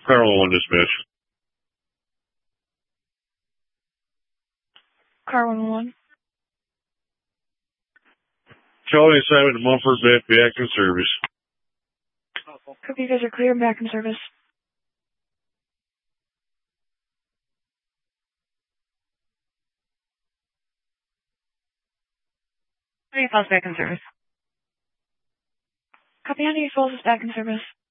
Carl 1 dispatch. Car 111. Charlie assignment to Mumford back in service. Hope you guys are clear and back in service. How do you Falls back in service? Copy, How do you Falls is back in service.